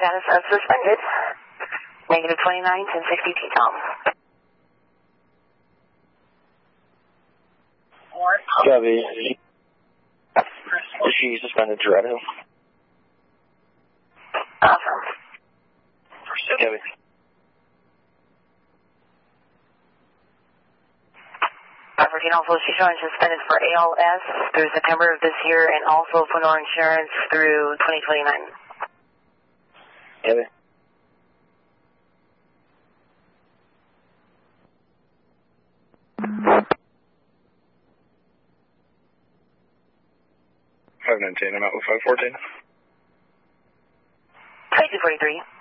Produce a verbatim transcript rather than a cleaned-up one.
Status of suspended. Negative twenty-nine, ten sixty T Tom. Copy. Is she suspended Toretto? Awesome. Copy. Everything also, she's showing suspended for A L S through September of this year and also for Nor Insurance through twenty twenty-nine. Copy. five nineteen, I'm out with five fourteen. twenty-two forty-three.